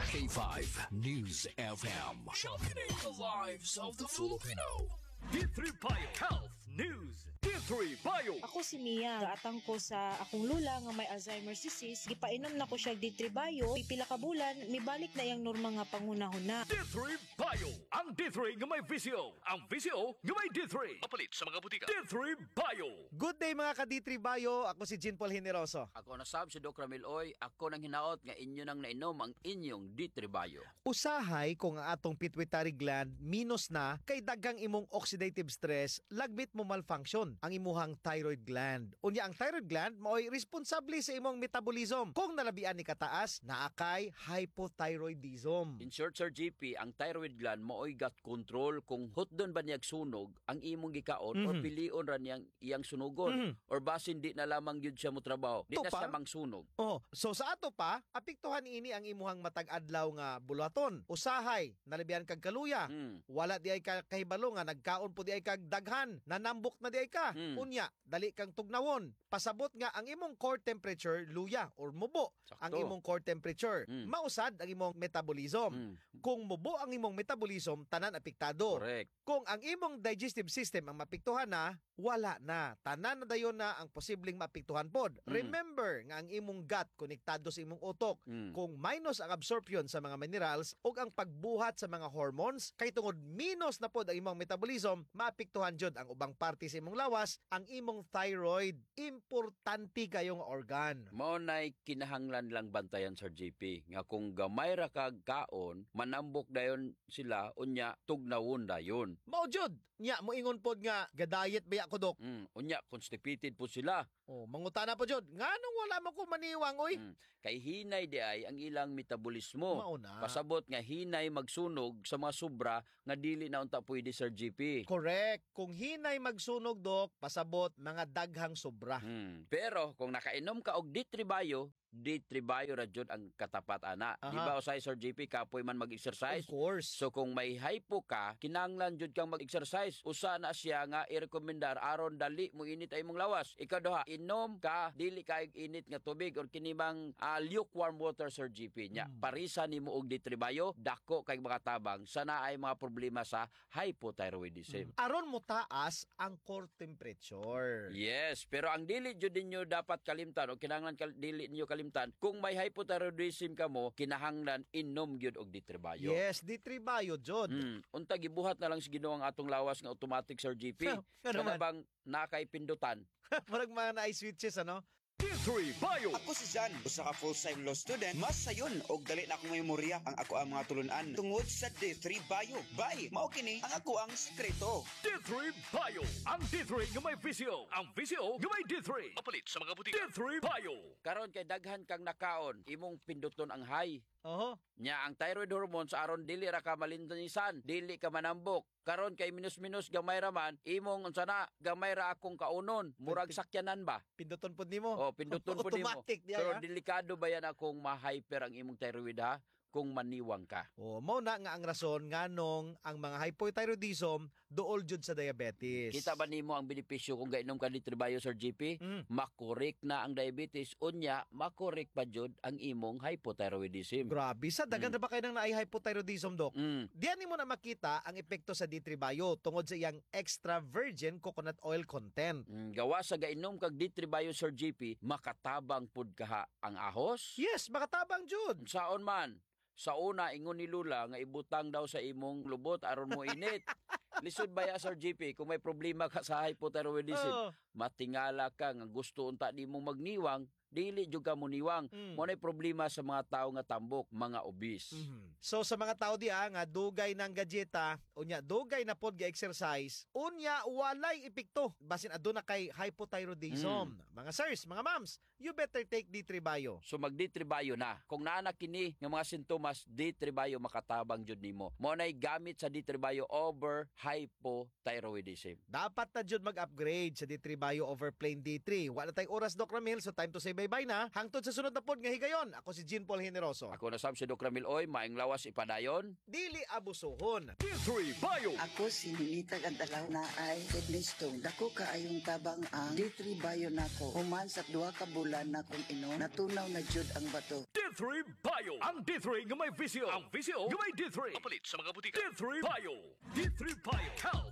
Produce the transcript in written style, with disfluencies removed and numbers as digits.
K5 News FM. Sharpening the lives of the Filipino. D3 Bio Health News. D3 Bio. Ako si Mia, atang ko sa akong lula nga may Alzheimer's disease, gipainom na ko siya D3 Bio, pipila ka bulan, mibalik na yang norma nga pangunahuna. D3 Bio. Ang D3 nga may visyo. Ang visyo nga may D3. Mapalit sa mga butika. D3 Bio. Good day mga ka-D3 Bio, ako si Jean Paul Generoso. Ako na sab si Doc Ramil Oy, ako nang hinaot nga inyo nang nainom ang inyong D3 Bio. Usahay kung ang atong pituitary gland minus na kay daghang imong oxidative stress, lagbit mo malfunction ang imuhang thyroid gland. Unya ang thyroid gland mao'y responsable sa imong metabolism. Kung nalabian ni kataas, naakay hypothyroidism. In short, Sir GP, ang thyroid gland mao'y gut control kung hotdon ba niyag sunog ang imong gikaon or pilion ra niyang iyang sunugon or basin di na lamang yun siya mo trabaho. Di na siya mang sunog. Oh, so sa ato pa, apektuhan ini ang imuhang matag adlaw nga bulaton. Usahay, nalabian kag kaluya. Wala di ay kahibalo nga nagkaon po di ay kag daghan, nanambok na di ay ka. Unya, dali kang tugnawon. Pasabot nga ang imong core temperature luya or mubo. Sakto. Ang imong core temperature. Mausad ang imong metabolism. Kung mubo ang imong metabolism, tanan apektado. Correct. Kung ang imong digestive system ang mapiktuhan na, wala na. Tanan na dayon na ang posibleng mapiktuhan pod. Remember nga ang imong gut konektado sa imong utok. Kung minus ang absorption sa mga minerals o ang pagbuhat sa mga hormones, kay tungod minus na pod ang imong metabolism, maapektuhan jud ang ubang parte sa imong lawas, ang imong thyroid. Importante kayong organ. Mao nay kinahanglan lang bantayan, Sir GP, nga kung gamay ra kag kaon, manambok dayon sila, unya tugnawon dayon. Mao jud. Nya moingon pod nga gadayet baya ko dok. Unya constipated po sila. Oh, mangutana po jud. Nganong wala man ko maniwang oy? Kay hinay di ay ang ilang metabolismo. Mauna. Pasabot nga hinay magsunog sa mga sobra nga dili na unta pwede, Sir GP. Correct. Kung hinay magsunog dok, pasabot mga daghang sobra. Pero kung nakainom ka og D3 Bio, D3 Bio ra jud ang katapat ana. Aha. Di ba usay, Sir GP, kapoy man mag-exercise? Of course. So kung may hypo ka, kinahanglan jud kang mag-exercise. Usa na siya nga i-rekomendar aron dali mo init ay mong lawas. Ikaw duha, inom ka dili ka init nga tubig or kinibang lukewarm water, Sir GP nya. Parisa nimo og D3 Bio, dako kay mga tabang sana ay mga problema sa hypothyroidism. Aron mo taas ang core temperature. Yes, pero ang dili jud ninyo dapat kalimtan o kinahanglan dili ninyo kalimtan kung may hypothyroidism ka mo, kinahanglan inom gyud og D3 Bio. Yes, D3 Bio jud. Unta gibuhat na lang sa Ginoo ang atong lawas nga automatic, Sir GP. Ano Kana man? bang nakay pindutan? Parang mga na-switches ano? D3 Bio. Ako si Jan, usa ka full-time law student. Mas sayon og dali na akong memorya ang ako ang mga tulunan tungod sa D3 Bio. Bye, mao kini ang ako ang sekreto. D3 Bio. Ang D3 nga may visyo. Ang visyo nga may D3. Mapalit sa mga butika. D3 Bio. Karon kay daghan kang nakaon, imong pinduton ang high. Oho. Nya ang thyroid hormones aron dili ra ka malintanisan, dili ka manambok. Karon kay minus-minus gamay ra man, imong unsa na gamay ra akong kaunon, murag sakyanan ba? Pinduton pod nimo. Oh, pinduton po nimo. Automatic diya. Pero delikado ba yan akong ma-hyper ang imong thyroid ha? Kung maniwang ka. Oh, mao na nga ang rason nganong ang mga hypothyroidism duol jud sa diabetes. Kita ba nimo ang benepisyo kung gainom ka D3 Bio, Sir GP? Makorek na ang diabetes, unya makorek pa jud ang imong hypothyroidism. Grabe, sa dagan ra ba kayo nang naay hypothyroidism, Dok? Diyan nimo na makita ang epekto sa D3 Bio tungod sa iyang extra virgin coconut oil content. Gawa sa gainom kag D3 Bio, Sir GP, makatabang pud kaha ang ahos. Yes, makatabang jud. Saon man? Sa una, ingon ni Lula nga ibutang daw sa imong lubot aron mo init. Lisod ba ya, Sir GP, kung may problema ka sa hypothyroidism, matingala ka nga gusto unta di mo magniwang, dili jud ka mo niwang. Mo nay problema sa mga tao nga tambok, mga obese. So sa mga tao diha nga dugay ng gadgeta, unya dugay na pod ga-exercise, unya walay epekto basin aduna kay hypothyroidism. Mga sirs, mga moms, you better take D3 Bio. So mag D3 Bio na. Kung naa kini nga mga sintomas, D3 Bio makatabang jud nimo. Mo nay gamit sa D3 Bio over hypothyroidism. Dapat na jud mag-upgrade sa D3 Bio over plain D3. Wala tay oras, Doc Ramil, so time to save bye-bye na. Hangtod sa sunod na pod nga higayon. Ako si Jean Paul Generoso. Ako na Sam si Doc Ramil Oy, maing lawas ipadayon. Dili abusohon. D3 Bio. Ako si Ninita Gandalaw na ay kidney stone. Dako ka ayong tabang ang D3 Bio nako. Human sa 2 ka bulan na kung inom, natunaw na jud ang bato. D3 Bio. Ang D3 nga may visyo. Ang visyo nga may D3. Kapalit sa mga butika. D3 Bio. D3 Bio. Health